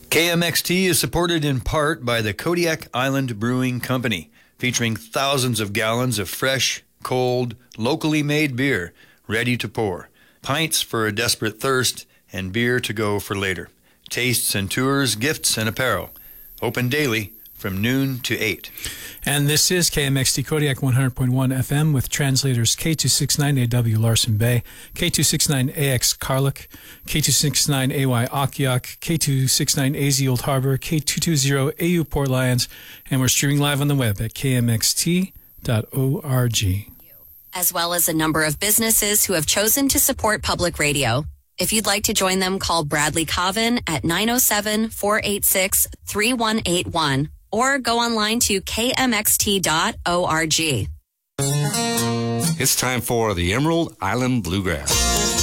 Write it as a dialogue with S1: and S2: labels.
S1: KMXT is supported in part by the Kodiak Island Brewing Company, featuring thousands of gallons of fresh, cold, locally made beer, ready to pour. Pints for a desperate thirst, and beer to go for later. Tastes and tours, gifts and apparel. Open daily from noon to 8.
S2: And this is KMXT Kodiak 100.1 FM with translators K269AW Larsen Bay, K269AX Karluk, K269AY Akiak, K269AZ Old Harbor, K220AU Port Lions, and we're streaming live on the web at kmxt.org.
S3: As well as a number of businesses who have chosen to support public radio. If you'd like to join them, call Bradley Coven at 907-486-3181 or go online to kmxt.org.
S4: It's time for the Emerald Island Bluegrass.